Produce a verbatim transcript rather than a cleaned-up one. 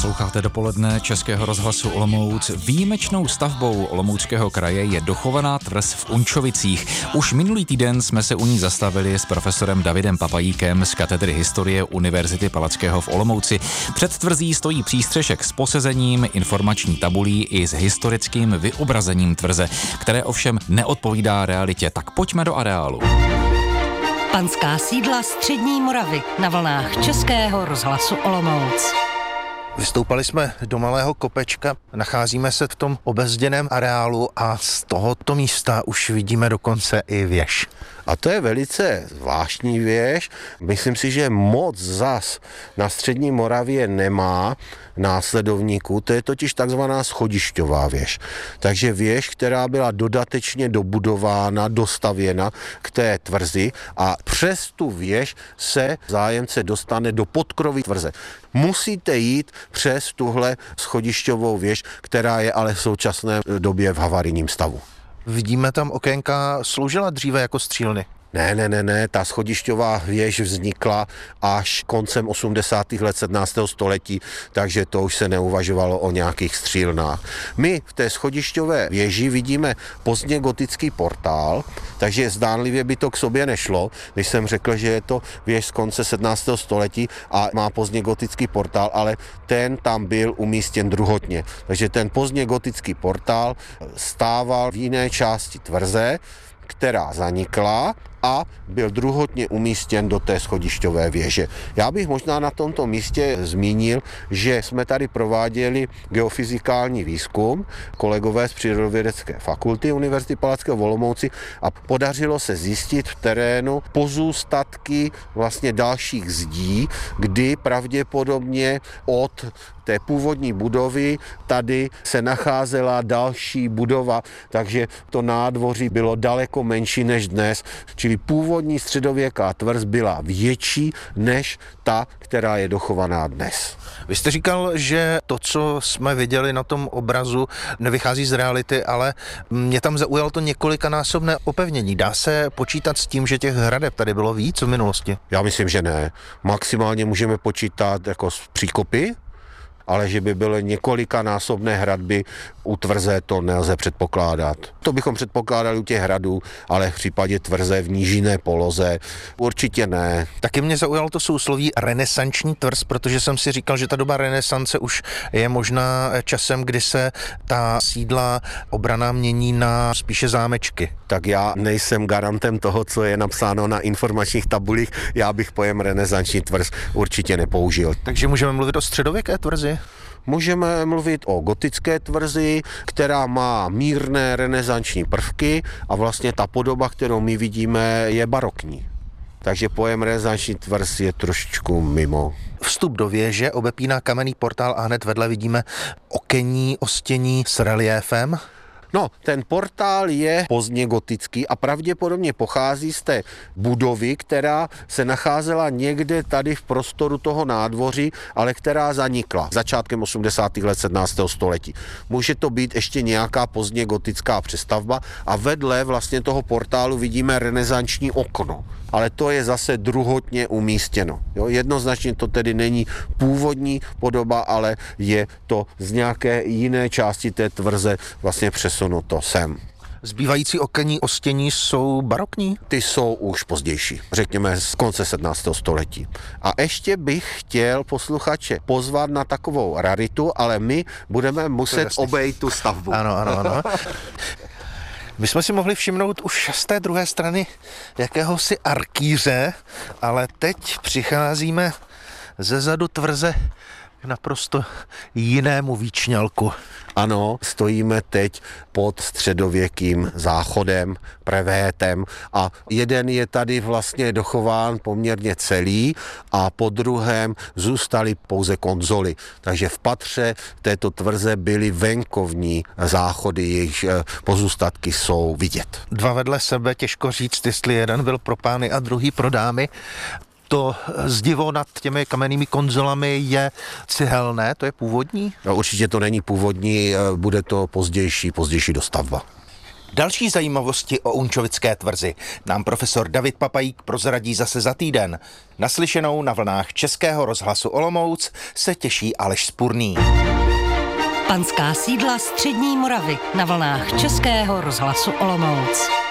Posloucháte dopoledne Českého rozhlasu Olomouc. Výjimečnou stavbou Olomouckého kraje je dochovaná tvrz v Unčovicích. Už minulý týden jsme se u ní zastavili s profesorem Davidem Papajíkem z katedry historie Univerzity Palackého v Olomouci. Před tvrzí stojí přístřešek s posezením, informační tabulí i s historickým vyobrazením tvrze, které ovšem neodpovídá realitě. Tak pojďme do areálu. Panská sídla střední Moravy na vlnách Českého rozhlasu Olomouc. Vystoupali jsme do malého kopečka, nacházíme se v tom obezděném areálu a z tohoto místa už vidíme dokonce i věž. A to je velice zvláštní věž. Myslím si, že moc zas na střední Moravě nemá následovníků. To je totiž takzvaná schodišťová věž. Takže věž, která byla dodatečně dobudována, dostavěna k té tvrzi a přes tu věž se zájemce dostane do podkroví tvrze. Musíte jít přes tuhle schodišťovou věž, která je ale v současné době v havarijním stavu. Vidíme tam okénka, sloužila dříve jako střílny. Ne, ne, ne, ne, ta schodišťová věž vznikla až koncem osmdesátých let sedmnáctého století, takže to už se neuvažovalo o nějakých střílnách. My v té schodišťové věži vidíme pozdně gotický portál, takže zdánlivě by to k sobě nešlo, když jsem řekl, že je to věž z konce sedmnáctého století a má pozdně gotický portál, ale ten tam byl umístěn druhotně. Takže ten pozdně gotický portál stával v jiné části tvrze, která zanikla a byl druhotně umístěn do té schodišťové věže. Já bych možná na tomto místě zmínil, že jsme tady prováděli geofyzikální výzkum, kolegové z Přírodovědecké fakulty Univerzity Palackého v Olomouci, a podařilo se zjistit v terénu pozůstatky vlastně dalších zdí, kdy pravděpodobně od té původní budovy tady se nacházela další budova, takže to nádvoří bylo daleko menší než dnes, čili původní středověká tvrz byla větší než ta, která je dochovaná dnes. Vy jste říkal, že to, co jsme viděli na tom obrazu, nevychází z reality, ale mě tam zaujalo to několikanásobné opevnění. Dá se počítat s tím, že těch hradeb tady bylo víc v minulosti? Já myslím, že ne. Maximálně můžeme počítat jako z příkopy, ale že by byly několikanásobné hradby u tvrze, to nelze předpokládat. To bychom předpokládali u těch hradů, ale v případě tvrze v nížinné poloze určitě ne. Taky mě zaujalo to sousloví renesanční tvrz, protože jsem si říkal, že ta doba renesance už je možná časem, kdy se ta sídla obranná mění na spíše zámečky. Tak já nejsem garantem toho, co je napsáno na informačních tabulích, já bych pojem renesanční tvrz určitě nepoužil. Takže můžeme mluvit o středověké tvrzi? Můžeme mluvit o gotické tvrzi, která má mírné renesanční prvky a vlastně ta podoba, kterou my vidíme, je barokní. Takže pojem renesanční tvrz je trošičku mimo. Vstup do věže obepíná kamenný portál a hned vedle vidíme okenní ostění s reliéfem. No, ten portál je pozdně gotický a pravděpodobně pochází z té budovy, která se nacházela někde tady v prostoru toho nádvoří, ale která zanikla začátkem osmdesátých let sedmnáctého století. Může to být ještě nějaká pozdně gotická přestavba a vedle vlastně toho portálu vidíme renesanční okno. Ale to je zase druhotně umístěno. Jo? Jednoznačně to tedy není původní podoba, ale je to z nějaké jiné části té tvrze vlastně přesunuto sem. Zbývající okenní ostění jsou barokní? Ty jsou už pozdější, řekněme z konce sedmnáctého století. A ještě bych chtěl posluchače pozvat na takovou raritu, ale my budeme muset obejít tu stavbu. Ano, ano, ano. My jsme si mohli všimnout už z té druhé strany jakéhosi arkýře, ale teď přicházíme ze zadu tvrze k naprosto jinému výčňalku. Ano, stojíme teď pod středověkým záchodem, prevétem a jeden je tady vlastně dochován poměrně celý a po druhém zůstaly pouze konzoly. Takže v patře této tvrze byly venkovní záchody, jejichž pozůstatky jsou vidět. Dva vedle sebe, těžko říct, jestli jeden byl pro pány a druhý pro dámy. To zdivo nad těmi kamennými konzolami je cihelné, to je původní? No, určitě to není původní, bude to pozdější, pozdější dostavba. Další zajímavosti o Unčovické tvrzi nám profesor David Papajík prozradí zase za týden. Naslyšenou na vlnách Českého rozhlasu Olomouc se těší Aleš Spurný. Panská sídla střední Moravy na vlnách Českého rozhlasu Olomouc.